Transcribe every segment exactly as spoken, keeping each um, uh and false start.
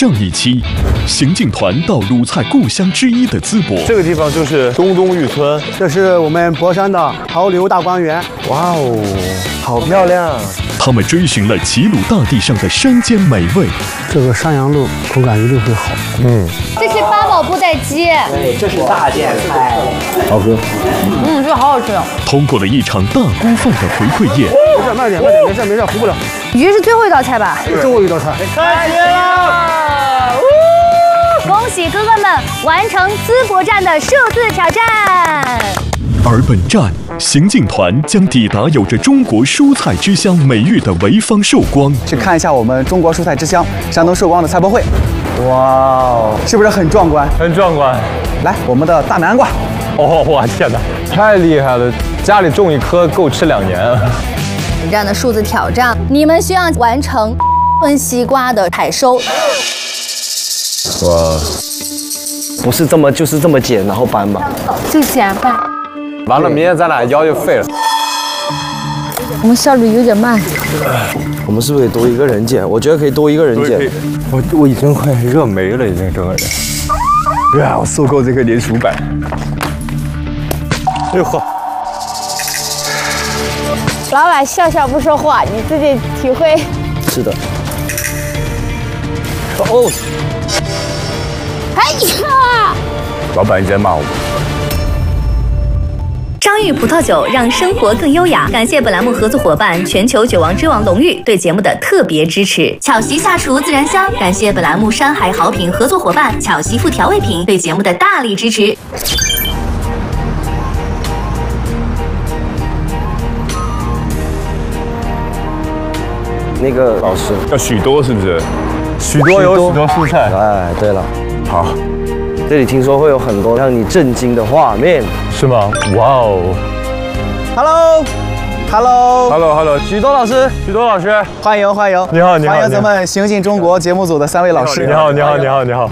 上一期，行进团到鲁菜故乡之一的淄博。 这个地方就是东东峪村， 这是我们博山的潮流大观园。 哇哦，好漂亮！ 他们追寻了齐鲁大地上的山间美味。 这个山羊肉口感一定会好。 嗯， 这是八宝布袋鸡。 对，这是大件菜。 好喝。 嗯，这个好好吃。 通过了一场大锅饭的回馈宴。 没事，慢点，慢点，没事，没事，糊不了。 鱼是最后一道菜吧？ 最后一道菜。 开学了！ 恭喜哥哥们完成淄博站的数字挑战。 而本站，行进团将抵达有着中国蔬菜之乡美誉的潍坊寿光， 去看一下我们中国蔬菜之乡山东寿光的菜博会。 哇哦， 是不是很壮观？ 很壮观。 来，我们的大南瓜。 哦，我天哪，太厉害了！家里种一颗够吃两年啊。 本站的数字挑战，你们需要完成吨西瓜的采收。 哇， 不是这么就是这么剪，然后搬吧？ 就剪吧。 完了，明天咱俩腰就废了。 我们效率有点慢。 我们是不是得多一个人剪？我觉得可以多一个人剪。 我我已经快热没了，已经整个人。呀，我受够这个连薯板。哎呦呵！ 老板笑笑不说话，你自己体会。 是的。 哦。 哎呀！ 老板一直在骂我。 张裕葡萄酒让生活更优雅。感谢本栏目合作伙伴全球酒王之王龙裕对节目的特别支持。巧媳下厨自然香。感谢本栏目山海好品合作伙伴巧媳妇调味品对节目的大力支持。 那个老师叫许多是不是？许多有许多蔬菜。 哎，对了， 好， 这里听说会有很多让你震惊的画面， 是吗？哇哦 ！Hello，Hello，Hello， 许多老师，许多老师， 欢迎欢迎！ 你好，你好， 欢迎咱们行进中国节目组的三位老师。 你好，你好，你好，你好。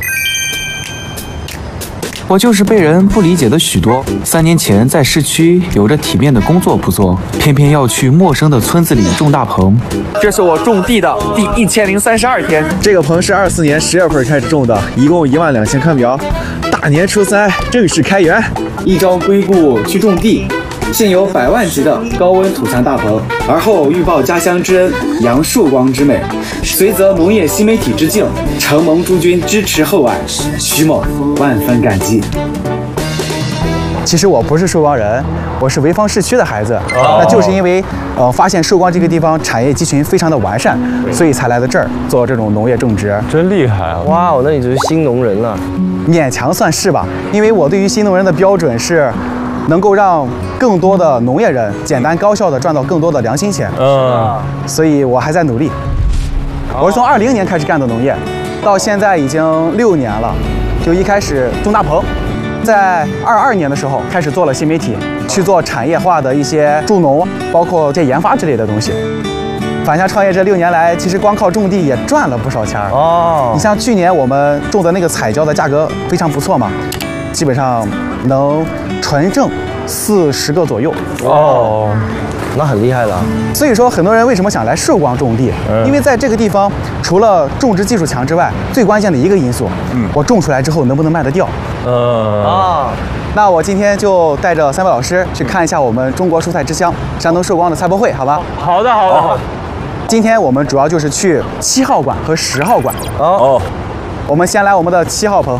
我就是被人不理解的许多。三年前在市区有着体面的工作不做，偏偏要去陌生的村子里种大棚。这是我种地的第一千零三十二天。 这个棚是二四年十月份开始种的，一共一万两千棵苗。大年初三正式开园。 一朝归故去种地，现有百万级的高温土墙大棚，而后欲报家乡之恩，扬寿光之美，随则农业新媒体之境，承蒙诸君支持厚爱，徐某万分感激。 其实我不是寿光人，我是潍坊市区的孩子，哦、那就是因为呃发现寿光这个地方产业集群非常的完善，所以才来到这儿做这种农业种植。 真厉害啊！ 哇，那你就是新农人了， 勉强算是吧。因为我对于新农人的标准是，能够让更多的农业人简单高效的赚到更多的良心钱。嗯，所以我还在努力。我是从二零年开始干的农业，到现在已经六年了。就一开始种大棚。在二二年的时候开始做了新媒体，去做产业化的一些助农，包括这研发之类的东西。返乡创业这六年来，其实光靠种地也赚了不少钱哦。你像去年我们种的那个彩椒的价格非常不错嘛，基本上能纯挣四十个左右哦，那很厉害了。 所以说，很多人为什么想来寿光种地？嗯、因为在这个地方，除了种植技术强之外，最关键的一个因素，嗯，我种出来之后能不能卖得掉？嗯啊，那我今天就带着三位老师去看一下我们中国蔬菜之乡山东寿光的菜博会，好吧？ 好的，好的。好的今天我们主要就是去七号馆和十号馆。哦，我们先来我们的七号棚。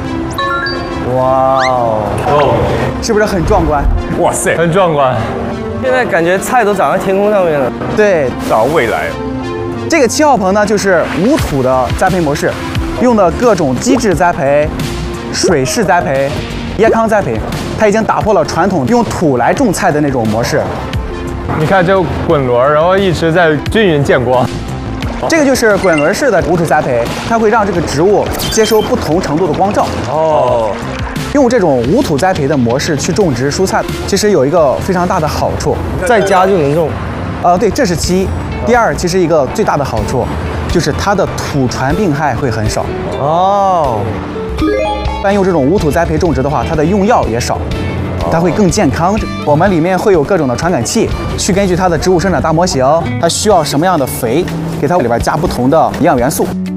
哇哦，是不是很壮观？ 哇塞，很壮观。 现在感觉菜都长在天空上面了。 对， 长未来。 这个七号棚呢，就是无土的栽培模式，用的各种基质栽培、水式栽培、椰糠栽培，它已经打破了传统用土来种菜的那种模式。 你看这个滚轮，然后一直在均匀见光。 这个就是滚轮式的无土栽培，它会让这个植物接收不同程度的光照。哦。用这种无土栽培的模式去种植蔬菜，其实有一个非常大的好处， 在家就能种。 呃，对，这是其一。第二，其实一个最大的好处，就是它的土传病害会很少。哦。一般用这种无土栽培种植的话，它的用药也少，它会更健康。我们里面会有各种的传感器，去根据它的植物生长大模型，它需要什么样的肥，给它里边加不同的营养元素。